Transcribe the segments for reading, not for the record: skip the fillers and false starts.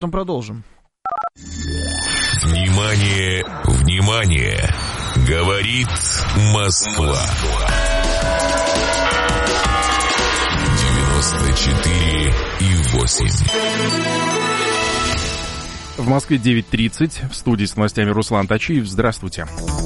Потом продолжим. Внимание, внимание! Говорит Москва. 94,8. В Москве 9:30. В студии с новостями Руслан Тачиев. Здравствуйте.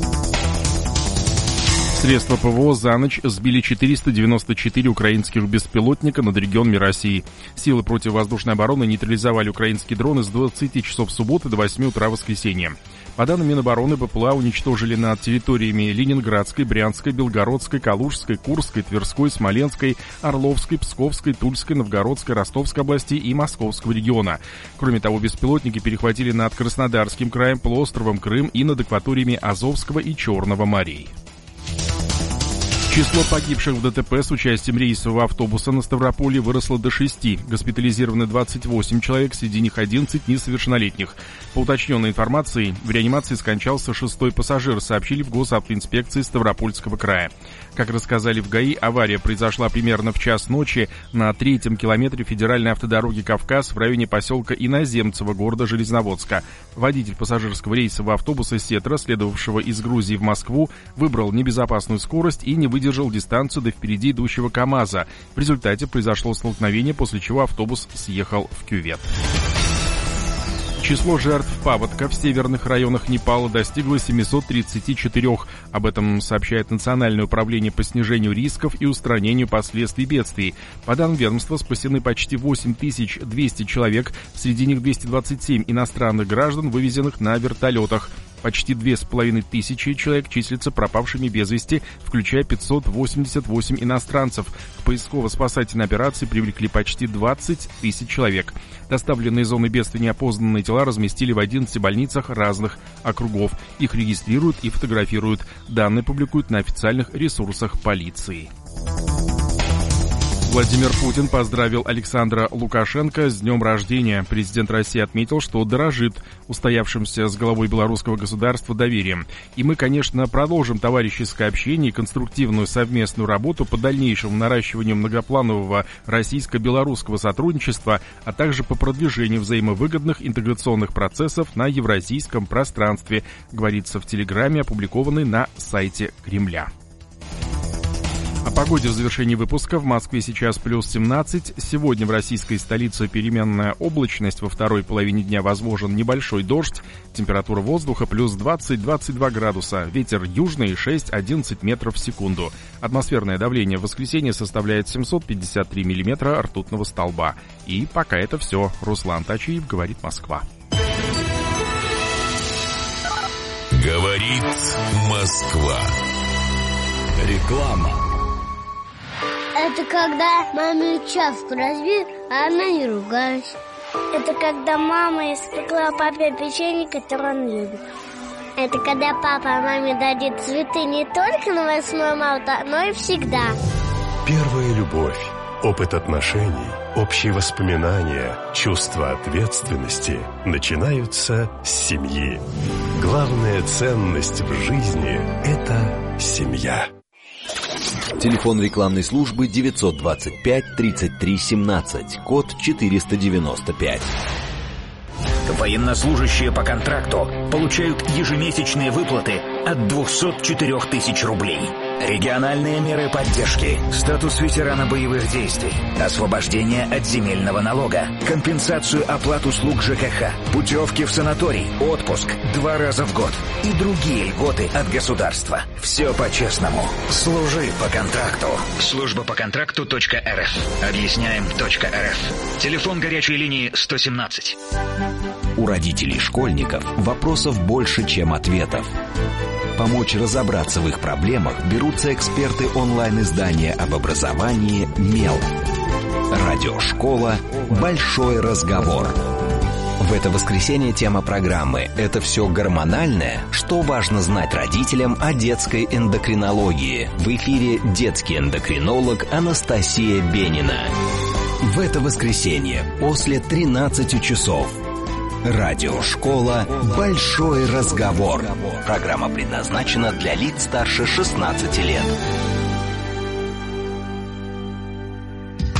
Средства ПВО за ночь сбили 494 украинских беспилотника над регионами России. Силы противовоздушной обороны нейтрализовали украинские дроны с 20 часов субботы до 8 утра воскресенья. По данным Минобороны, БПЛА уничтожили над территориями Ленинградской, Брянской, Белгородской, Калужской, Курской, Тверской, Смоленской, Орловской, Псковской, Тульской, Новгородской, Ростовской областей и Московского региона. Кроме того, беспилотники перехватили над Краснодарским краем, полуостровом Крым и над акваториями Азовского и Черного морей. Число погибших в ДТП с участием рейсового автобуса на Ставрополе выросло до 6. Госпитализированы 28 человек, среди них 11 несовершеннолетних. По уточненной информации, в реанимации скончался 6-й пассажир, сообщили в госавтоинспекции Ставропольского края. Как рассказали в ГАИ, авария произошла примерно в час ночи на 3-м километре федеральной автодороги «Кавказ» в районе поселка Иноземцево города Железноводска. Водитель пассажирского рейсового автобуса «Сетра», следовавшего из Грузии в Москву, выбрал небезопасную скорость и не выдержал дистанцию до впереди идущего КАМАЗа. В результате произошло столкновение, после чего автобус съехал в кювет. Число жертв паводка в северных районах Непала достигло 734. Об этом сообщает Национальное управление по снижению рисков и устранению последствий бедствий. По данным ведомства, спасены почти 8200 человек, среди них 227 иностранных граждан, вывезенных на вертолетах. Почти 2500 человек числятся пропавшими без вести, включая 588 иностранцев. В поисково-спасательной операции привлекли почти 20 тысяч человек. Доставленные из зоны бедствия неопознанные тела разместили в 11 больницах разных округов. Их регистрируют и фотографируют. Данные публикуют на официальных ресурсах полиции. Владимир Путин поздравил Александра Лукашенко с днем рождения. Президент России отметил, что дорожит устоявшимся с главой белорусского государства доверием. И мы, конечно, продолжим товарищеское общение и конструктивную совместную работу по дальнейшему наращиванию многопланового российско-белорусского сотрудничества, а также по продвижению взаимовыгодных интеграционных процессов на евразийском пространстве, говорится в телеграмме, опубликованной на сайте Кремля. О погоде в завершении выпуска. В Москве сейчас плюс 17. Сегодня в российской столице переменная облачность. Во второй половине дня возможен небольшой дождь. Температура воздуха плюс 20-22 градуса. Ветер южный 6-11 метров в секунду. Атмосферное давление в воскресенье составляет 753 миллиметра ртутного столба. И пока это все. Руслан Тачиев, говорит Москва. Говорит Москва. Реклама. Это когда маме чашку разбил, а она не ругалась. Это когда мама испекла папе печенье, которое он любит. Это когда папа маме дадит цветы не только на 8 марта, но и всегда. Первая любовь, опыт отношений, общие воспоминания, чувство ответственности начинаются с семьи. Главная ценность в жизни – это семья. Телефон рекламной службы 925-33-17, код 495. Военнослужащие по контракту получают ежемесячные выплаты от 204 тысяч рублей. Региональные меры поддержки, статус ветерана боевых действий, освобождение от земельного налога, компенсацию оплат услуг ЖКХ, путевки в санаторий, отпуск 2 раза в год и другие льготы от государства. Все по-честному. Служи по контракту. Служба по контракту.рф. Объясняем.рф. Телефон горячей линии 117. У родителей школьников вопросов больше, чем ответов. Помочь разобраться в их проблемах берутся эксперты онлайн-издания об образовании «Мел». Радиошкола «Большой разговор». В это воскресенье тема программы «Это все гормональное? Что важно знать родителям о детской эндокринологии?» В эфире детский эндокринолог Анастасия Бенина. В это воскресенье после 13 часов. Радиошкола «Большой разговор». Программа предназначена для лиц старше 16 лет.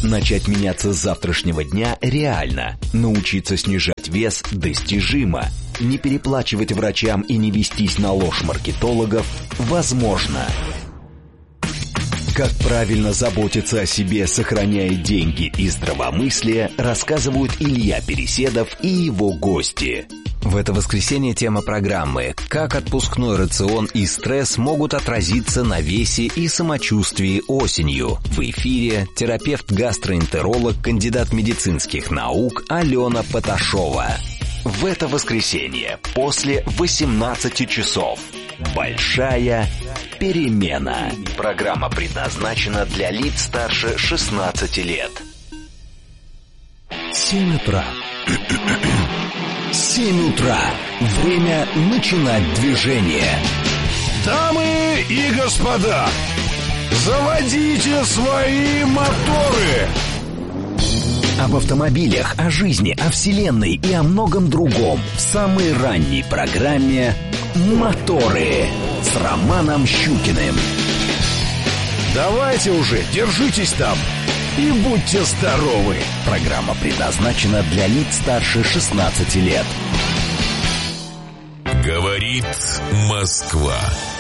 Начать меняться с завтрашнего дня реально. Научиться снижать вес достижимо. Не переплачивать врачам и не вестись на ложь маркетологов возможно. Как правильно заботиться о себе, сохраняя деньги и здравомыслие, рассказывают Илья Переседов и его гости. В это воскресенье тема программы «Как отпускной рацион и стресс могут отразиться на весе и самочувствии осенью». В эфире терапевт-гастроэнтеролог, кандидат медицинских наук Алена Поташова. В это воскресенье после 18 часов. Большая перемена. Программа предназначена для лиц старше 16 лет. 7 утра. 7 утра. Время начинать движение. Дамы и господа, заводите свои моторы. Об автомобилях, о жизни, о вселенной и о многом другом в самой ранней программе «Моторы» с Романом Щукиным. Давайте уже, держитесь там и будьте здоровы. Программа предназначена для лиц старше 16 лет. Говорит Москва.